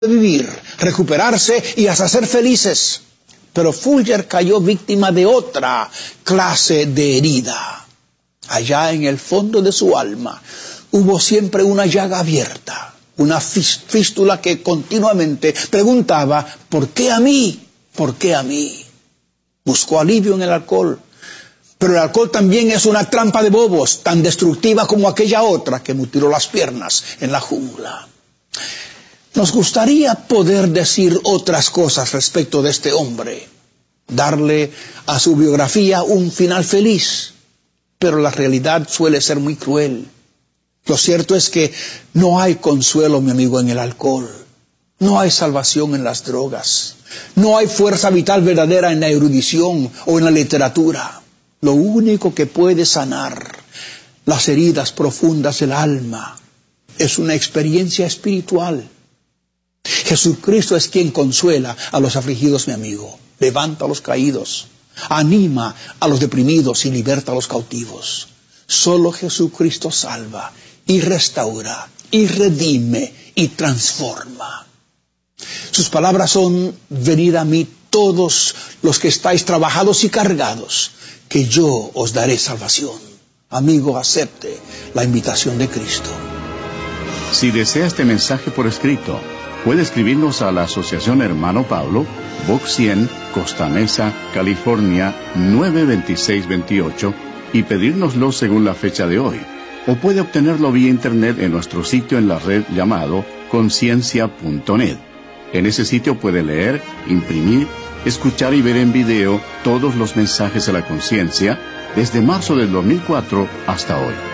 vivir, recuperarse y hasta ser felices. Pero Folger cayó víctima de otra clase de herida. Allá en el fondo de su alma hubo siempre una llaga abierta, una fístula que continuamente preguntaba, ¿por qué a mí? ¿Por qué a mí? Buscó alivio en el alcohol, pero el alcohol también es una trampa de bobos, tan destructiva como aquella otra que mutiló las piernas en la jungla. Nos gustaría poder decir otras cosas respecto de este hombre, darle a su biografía un final feliz, pero la realidad suele ser muy cruel. Lo cierto es que no hay consuelo, mi amigo, en el alcohol. No hay salvación en las drogas. No hay fuerza vital verdadera en la erudición o en la literatura. Lo único que puede sanar las heridas profundas del alma es una experiencia espiritual. Jesucristo es quien consuela a los afligidos, mi amigo. Levanta a los caídos, anima a los deprimidos y liberta a los cautivos. Solo Jesucristo salva y restaura y redime y transforma. Sus palabras son: venid a mí todos los que estáis trabajados y cargados, que yo os daré salvación. Amigo, acepte la invitación de Cristo. Si desea este mensaje por escrito, puede escribirnos a la Asociación Hermano Pablo, Box 100, Costa Mesa, California, 92628, y pedírnoslo según la fecha de hoy. O puede obtenerlo vía internet en nuestro sitio en la red llamado conciencia.net. En ese sitio puede leer, imprimir, escuchar y ver en video todos los mensajes de la conciencia desde marzo del 2004 hasta hoy.